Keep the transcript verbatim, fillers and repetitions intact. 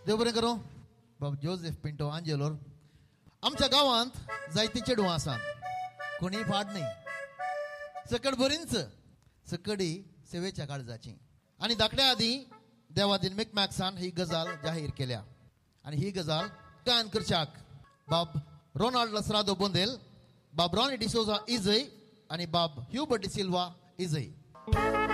देव बरें करूं. बाब जोसेफ पिंटो आंजेलोर. आमच्या गांवांत जायती चेडवां आसात, कोणी फाट न्ही. सकड बरींच सकडी सेवेच्या काळजाची. आनी धाकट्या आदीं देवादीन मेकमॅक्सान ही गजाल जाहीर केल्या. आनी ही गजाल कान करच्याक बाब रोनाल्ड लसरादो बोंदेल, बाब रॉनी डिसोजा इजय आनी बाब ह्यूबर्ट डिसिल्वा इजय.